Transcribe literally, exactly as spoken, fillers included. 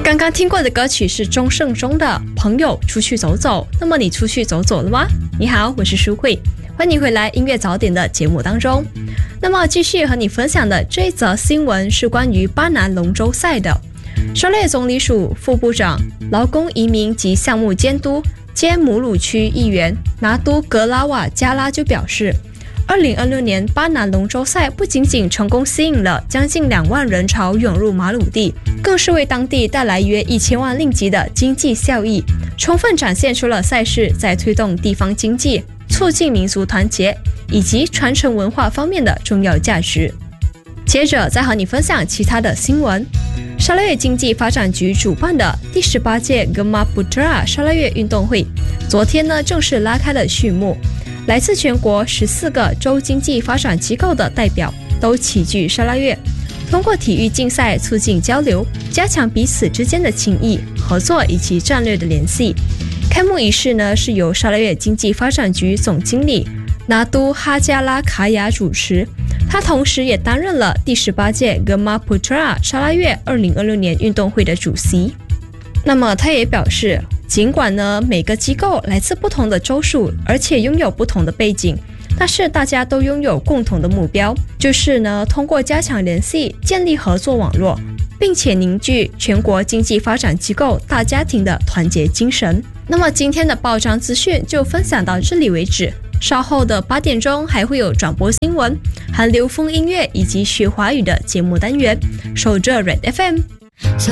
刚刚听过的歌曲是钟胜忠的《朋友出去走走》。那么你出去走走了吗？你好，我是舒慧，欢迎回来音乐早点的节目当中。那么继续和你分享的这一则新闻是关于巴南龙舟赛的。沙勒总理署副部长、劳工移民及项目监督兼姆鲁区议员拿督格拉瓦加拉就表示，二零二六年巴南龙舟赛不仅仅成功吸引了将近两万人潮涌入马鲁地，更是为当地带来约一千万令吉的经济效益，充分展现出了赛事在推动地方经济、促进民族团结以及传承文化方面的重要价值。接着再和你分享其他的新闻。沙拉越经济发展局主办的第十八届 Gemar Putra 沙拉越运动会，昨天呢正式拉开了序幕。来自全国十四个州经济发展机构的代表都齐聚沙拉越，通过体育竞赛促进交流，加强彼此之间的情谊、合作以及战略的联系。开幕仪式呢是由沙拉越经济发展局总经理拿督哈加拉卡雅主持，他同时也担任了第十八届 Gemar Putra 沙拉越二零二六年运动会的主席。那么他也表示，尽管呢每个机构来自不同的州属，而且拥有不同的背景，但是大家都拥有共同的目标，就是呢通过加强联系，建立合作网络，并且凝聚全国经济发展机构大家庭的团结精神。那么今天的报章资讯就分享到这里为止，稍后的八点钟还会有转播新闻、韩流风音乐以及学华语的节目单元，守着 Red F M。